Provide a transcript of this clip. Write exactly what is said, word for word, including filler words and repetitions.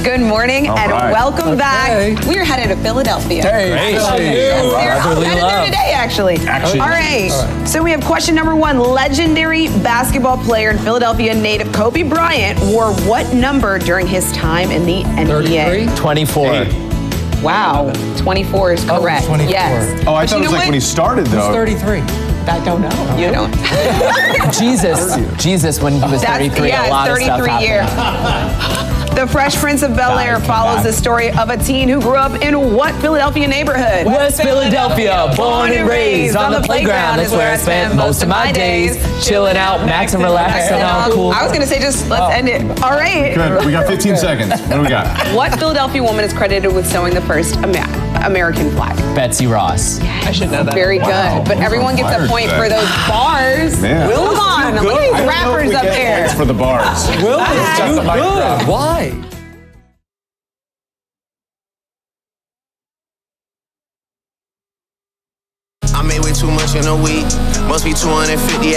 Good morning All and right. welcome Okay. back. We are headed to Philadelphia. Hey, Great. Yes, Oh, we're brotherly headed love. there today, actually. Actually. All right. All right. So we have question number one. Legendary basketball player and Philadelphia native Kobe Bryant wore what number during his time in the N B A? thirty-three? twenty-four. Eight. Wow. twenty-four is Oh, correct. twenty-four. Yes. Oh, I But thought you it was know like when he what? started, It's though. thirty-three. I don't know. You don't. Jesus. Jesus, when he was That's, thirty-three, yeah, a lot of stuff thirty-three happened. year. The Fresh Prince of Bel-Air Come follows back. the story of a teen who grew up in what Philadelphia neighborhood? West Philadelphia, born and raised on the playground. That's where I spent most of my days, chilling out, max and relax, and all cool. I was going to say, just let's end it. All right. Good. We got fifteen seconds. What do we got? What Philadelphia woman is credited with sewing the first Ama- American flag? Betsy Ross. I should know that. Very Wow. good. But Who's everyone on gets fire a point today? for those bars. Man. Come on. Look at these rappers up there. It's for the bars. Will is Just too the mic drop. good. Why? I made way too much in a week. Must be two hundred fifty